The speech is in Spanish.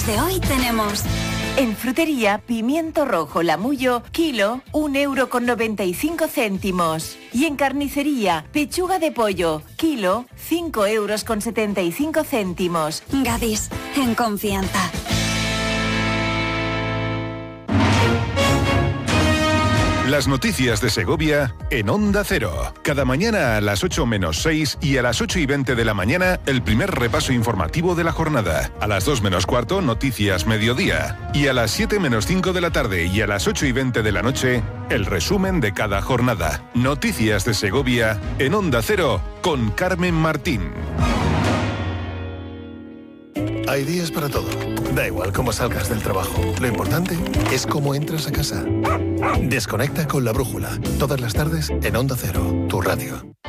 ofertas de hoy tenemos... En frutería, pimiento rojo Lamullo, kilo, 1,95 €. Y en carnicería, pechuga de pollo, kilo, 5,75 €. Gadis, en confianza. Las noticias de Segovia en Onda Cero. Cada mañana a las 8 menos 6 y a las 8 y 20 de la mañana, el primer repaso informativo de la jornada. A las 2 menos cuarto, Noticias Mediodía. Y a las 7 menos 5 de la tarde y a las 8 y 20 de la noche, el resumen de cada jornada. Noticias de Segovia en Onda Cero con Carmen Martín. Hay días para todo. Da igual cómo salgas del trabajo. Lo importante es cómo entras a casa. Desconecta con La Brújula. Todas las tardes en Onda Cero, tu radio.